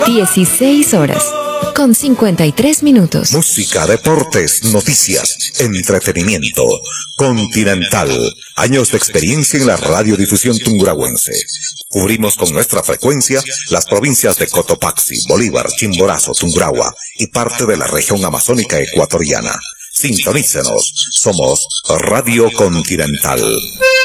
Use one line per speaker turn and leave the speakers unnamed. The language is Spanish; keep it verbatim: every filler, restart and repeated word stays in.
dieciséis horas, con cincuenta y tres minutos.
Música, deportes, noticias, entretenimiento. Continental. Años de experiencia en la radiodifusión tungurahüense. Cubrimos con nuestra frecuencia las provincias de Cotopaxi, Bolívar, Chimborazo, Tungurahua y parte de la región amazónica ecuatoriana. Sintonícenos. Somos Radio Continental.